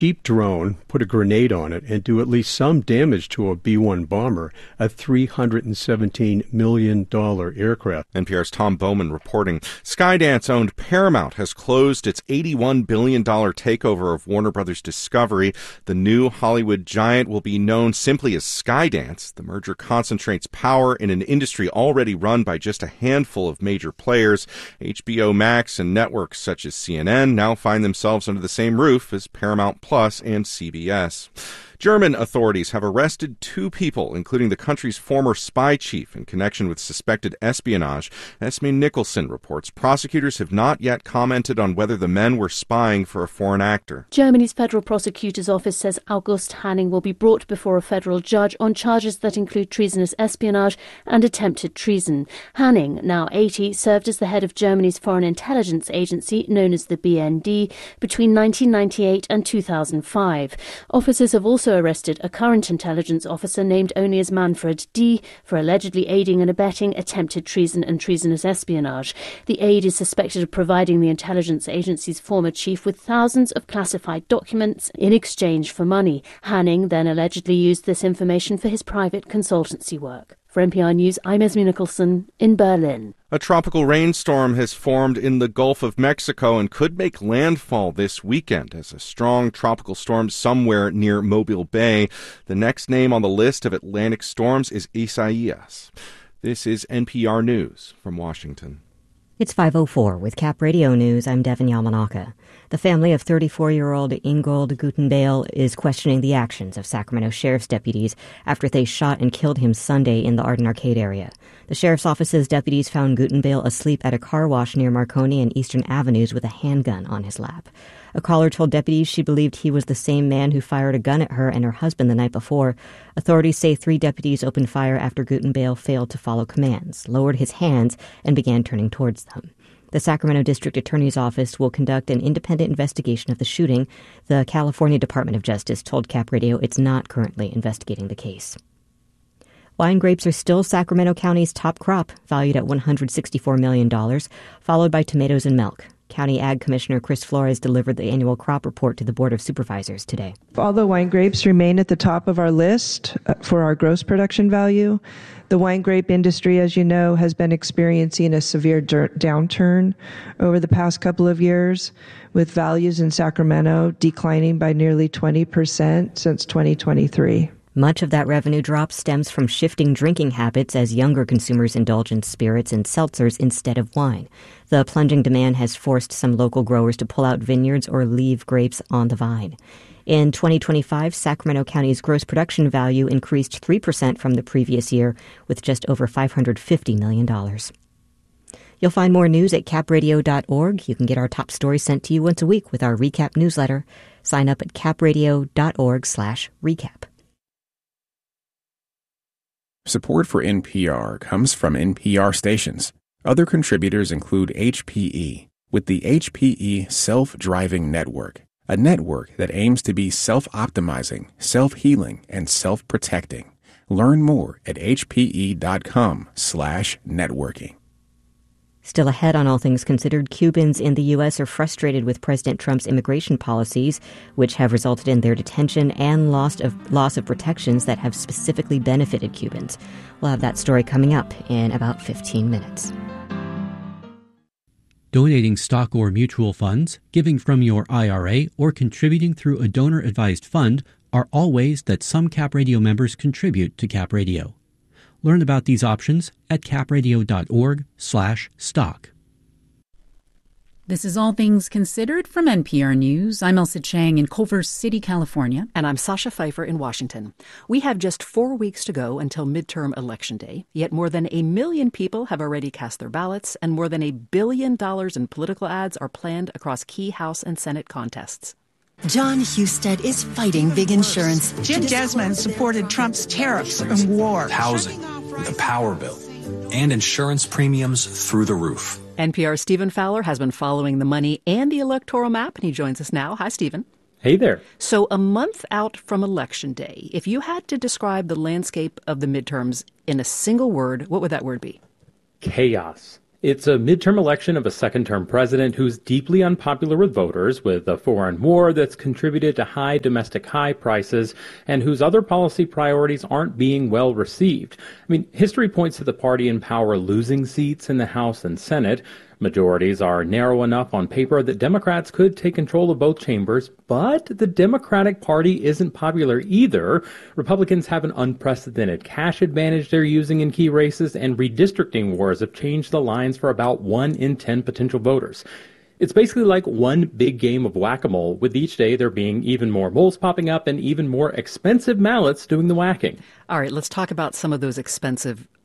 cheap drone, put a grenade on it, and do at least some damage to a B-1 bomber, a $317 million aircraft. NPR's Tom Bowman reporting. Skydance-owned Paramount has closed its $81 billion takeover of Warner Brothers Discovery. The new Hollywood giant will be known simply as Skydance. The merger concentrates power in an industry already run by just a handful of major players. HBO Max and networks such as CNN now find themselves under the same roof as Paramount Plus and CBS. German authorities have arrested 2 people, including the country's former spy chief, in connection with suspected espionage. Esme Nicholson reports prosecutors have not yet commented on whether the men were spying for a foreign actor. Germany's Federal Prosecutor's Office says August Hanning will be brought before a federal judge on charges that include treasonous espionage and attempted treason. Hanning, now 80, served as the head of Germany's foreign intelligence agency, known as the BND, between 1998 and 2005. Officers have also arrested a current intelligence officer named only as Manfred D. for allegedly aiding and abetting attempted treason and treasonous espionage. The aide is suspected of providing the intelligence agency's former chief with thousands of classified documents in exchange for money. Hanning then allegedly used this information for his private consultancy work. For NPR News, I'm Esme Nicholson in Berlin. A tropical rainstorm has formed in the Gulf of Mexico and could make landfall this weekend as a strong tropical storm somewhere near Mobile Bay. The next name on the list of Atlantic storms is Isaias. This is NPR News from Washington. It's 5:04 with Cap Radio News. I'm Devin Yamanaka. The family of 34-year-old Ingold Gutenbale is questioning the actions of Sacramento sheriff's deputies after they shot and killed him Sunday in the Arden Arcade area. The sheriff's office's deputies found Gutenbale asleep at a car wash near Marconi and Eastern Avenues with a handgun on his lap. A caller told deputies she believed he was the same man who fired a gun at her and her husband the night before. Authorities say 3 deputies opened fire after Gutenbale failed to follow commands, lowered his hands, and began turning towards them. The Sacramento District Attorney's Office will conduct an independent investigation of the shooting. The California Department of Justice told Cap Radio it's not currently investigating the case. Wine grapes are still Sacramento County's top crop, valued at $164 million, followed by tomatoes and milk. County Ag Commissioner Chris Flores delivered the annual crop report to the Board of Supervisors today. Although wine grapes remain at the top of our list for our gross production value, the wine grape industry, as you know, has been experiencing a severe downturn over the past couple of years, with values in Sacramento declining by nearly 20% since 2023. Much of that revenue drop stems from shifting drinking habits as younger consumers indulge in spirits and seltzers instead of wine. The plunging demand has forced some local growers to pull out vineyards or leave grapes on the vine. In 2025, Sacramento County's gross production value increased 3% from the previous year, with just over $550 million. You'll find more news at capradio.org. You can get our top stories sent to you once a week with our recap newsletter. Sign up at capradio.org/recap. Support for NPR comes from NPR stations. Other contributors include HPE, with the HPE Self-Driving Network, a network that aims to be self-optimizing, self-healing, and self-protecting. Learn more at hpe.com/networking. Still ahead on All Things Considered, Cubans in the U.S. are frustrated with President Trump's immigration policies, which have resulted in their detention and loss of protections that have specifically benefited Cubans. We'll have that story coming up in about 15 minutes. Donating stock or mutual funds, giving from your IRA, or contributing through a donor-advised fund are all ways that some Cap Radio members contribute to Cap Radio. Learn about these options at capradio.org/stock. This is All Things Considered from NPR News. I'm Elsa Chang in Culver City, California. And I'm Sasha Pfeiffer in Washington. We have just 4 weeks to go until midterm election day, yet more than 1 million people have already cast their ballots, and more than $1 billion in political ads are planned across key House and Senate contests. John Husted is fighting big insurance. Jim Desmond supported Trump's tariffs and war. Housing, the power bill, and insurance premiums through the roof. NPR's Stephen Fowler has been following the money and the electoral map, and he joins us now. Hi, Stephen. Hey there. So a month out from Election Day, if you had to describe the landscape of the midterms in a single word, what would that word be? Chaos. It's a midterm election of a second-term president who's deeply unpopular with voters, with a foreign war that's contributed to high domestic high prices, and whose other policy priorities aren't being well received. I mean, history points to the party in power losing seats in the House and Senate. Majorities are narrow enough on paper that Democrats could take control of both chambers, but the Democratic Party isn't popular either. Republicans have an unprecedented cash advantage they're using in key races, and redistricting wars have changed the lines for about 1 in 10 potential voters. It's basically like one big game of whack-a-mole, with each day there being even more moles popping up and even more expensive mallets doing the whacking. All right, let's talk about some of those expensive